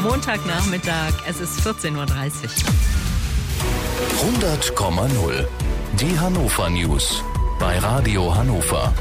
Montagnachmittag, es ist 14.30 Uhr. 100,0. Die Hannover News bei Radio Hannover.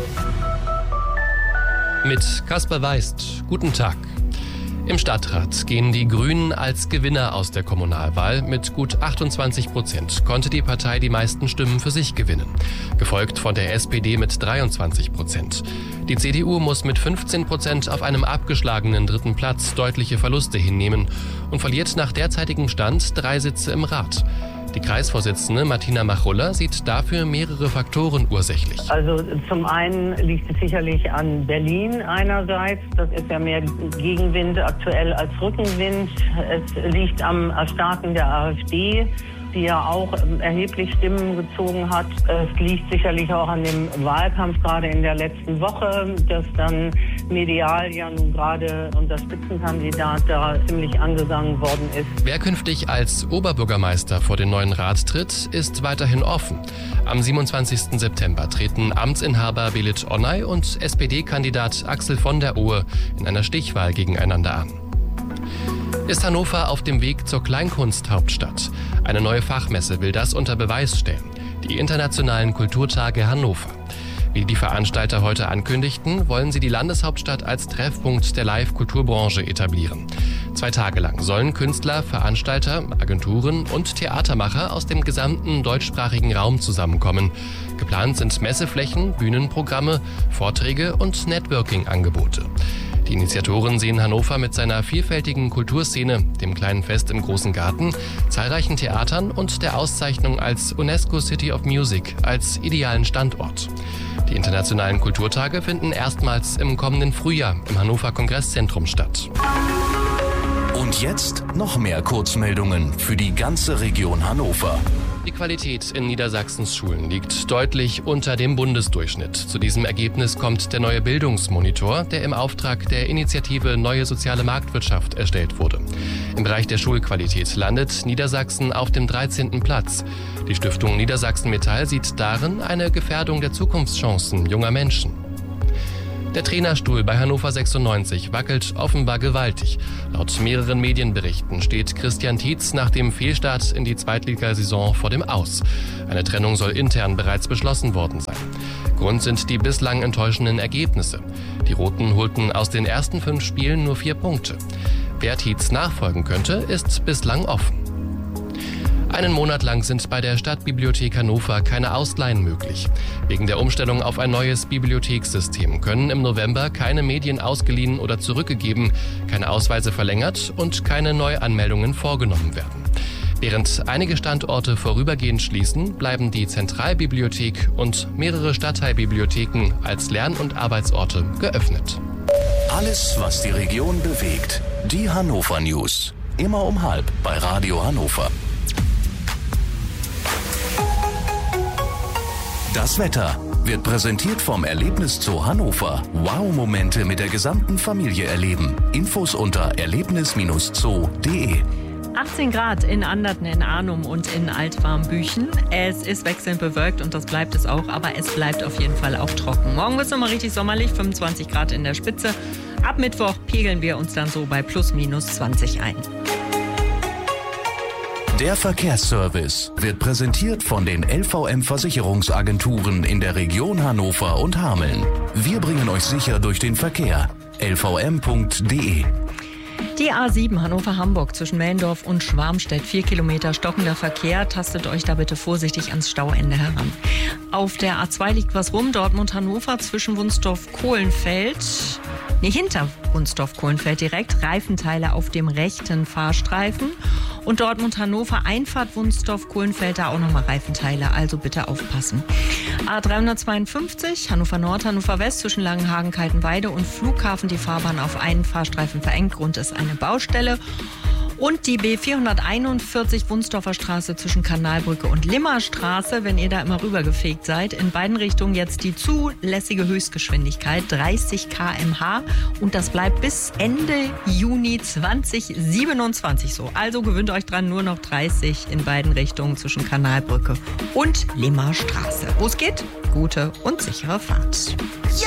Mit Kasper Weist. Guten Tag. Im Stadtrat gehen die Grünen als Gewinner aus der Kommunalwahl. Mit gut 28% konnte die Partei die meisten Stimmen für sich gewinnen. Gefolgt von der SPD mit 23%. Die CDU muss mit 15% auf einem abgeschlagenen dritten Platz deutliche Verluste hinnehmen und verliert nach derzeitigem Stand 3 Sitze im Rat. Die Kreisvorsitzende Martina Machulla sieht dafür mehrere Faktoren ursächlich. Also zum einen liegt es sicherlich an Berlin einerseits. Das ist ja mehr Gegenwind aktuell als Rückenwind. Es liegt am Erstarken der AfD, die ja auch erheblich Stimmen gezogen hat. Es liegt sicherlich auch an dem Wahlkampf gerade in der letzten Woche, dass dann medial ja nun gerade unser Spitzenkandidat da ziemlich angegangen worden ist. Wer künftig als Oberbürgermeister vor den neuen Rat tritt, ist weiterhin offen. Am 27. September treten Amtsinhaber Belit Onay und SPD-Kandidat Axel von der Ohe in einer Stichwahl gegeneinander an. Ist Hannover auf dem Weg zur Kleinkunsthauptstadt? Eine neue Fachmesse will das unter Beweis stellen. Die Internationalen Kulturtage Hannover. Wie die Veranstalter heute ankündigten, wollen sie die Landeshauptstadt als Treffpunkt der Live-Kulturbranche etablieren. 2 Tage lang sollen Künstler, Veranstalter, Agenturen und Theatermacher aus dem gesamten deutschsprachigen Raum zusammenkommen. Geplant sind Messeflächen, Bühnenprogramme, Vorträge und Networking-Angebote. Die Initiatoren sehen Hannover mit seiner vielfältigen Kulturszene, dem kleinen Fest im Großen Garten, zahlreichen Theatern und der Auszeichnung als UNESCO City of Music als idealen Standort. Die internationalen Kulturtage finden erstmals im kommenden Frühjahr im Hannover Kongresszentrum statt. Und jetzt noch mehr Kurzmeldungen für die ganze Region Hannover. Die Qualität in Niedersachsens Schulen liegt deutlich unter dem Bundesdurchschnitt. Zu diesem Ergebnis kommt der neue Bildungsmonitor, der im Auftrag der Initiative Neue Soziale Marktwirtschaft erstellt wurde. Im Bereich der Schulqualität landet Niedersachsen auf dem 13. Platz. Die Stiftung Niedersachsen Metall sieht darin eine Gefährdung der Zukunftschancen junger Menschen. Der Trainerstuhl bei Hannover 96 wackelt offenbar gewaltig. Laut mehreren Medienberichten steht Christian Tietz nach dem Fehlstart in die Zweitligasaison vor dem Aus. Eine Trennung soll intern bereits beschlossen worden sein. Grund sind die bislang enttäuschenden Ergebnisse. Die Roten holten aus den ersten 5 Spielen nur 4 Punkte. Wer Tietz nachfolgen könnte, ist bislang offen. Einen Monat lang sind bei der Stadtbibliothek Hannover keine Ausleihen möglich. Wegen der Umstellung auf ein neues Bibliothekssystem können im November keine Medien ausgeliehen oder zurückgegeben, keine Ausweise verlängert und keine Neuanmeldungen vorgenommen werden. Während einige Standorte vorübergehend schließen, bleiben die Zentralbibliothek und mehrere Stadtteilbibliotheken als Lern- und Arbeitsorte geöffnet. Alles, was die Region bewegt. Die Hannover News. Immer um 12:30 bei Radio Hannover. Das Wetter wird präsentiert vom Erlebniszoo Hannover. Wow-Momente mit der gesamten Familie erleben. Infos unter erlebnis-zoo.de. 18 Grad in Anderten, in Arnum und in Altwarmbüchen. Es ist wechselnd bewölkt und das bleibt es auch, aber es bleibt auf jeden Fall auch trocken. Morgen wird es nochmal richtig sommerlich, 25 Grad in der Spitze. Ab Mittwoch pegeln wir uns dann so bei +/- ein. Der Verkehrsservice wird präsentiert von den LVM-Versicherungsagenturen in der Region Hannover und Hameln. Wir bringen euch sicher durch den Verkehr. lvm.de. Die A7 Hannover-Hamburg zwischen Mellendorf und Schwarmstedt, 4 Kilometer stockender Verkehr. Tastet euch da bitte vorsichtig ans Stauende heran. Auf der A2 liegt was rum, Dortmund-Hannover zwischen Wunstorf-Kohlenfeld. Hinter Wunstorf-Kohlenfeld direkt. Reifenteile auf dem rechten Fahrstreifen. Und Dortmund-Hannover, Einfahrt Wunstorf-Kohlenfeld, da auch nochmal Reifenteile, also bitte aufpassen. A352, Hannover-Nord, Hannover-West zwischen Langenhagen, Kaltenweide und Flughafen, die Fahrbahn auf einen Fahrstreifen verengt. Grund ist eine Baustelle. Und die B441 Wunsdorfer Straße zwischen Kanalbrücke und Limmerstraße, wenn ihr da immer rübergefegt seid. In beiden Richtungen jetzt die zulässige Höchstgeschwindigkeit 30 km/h und das bleibt bis Ende Juni 2027 so. Also gewöhnt euch dran, nur noch 30 in beiden Richtungen zwischen Kanalbrücke und Limmerstraße. Wo es geht, gute und sichere Fahrt. Ja!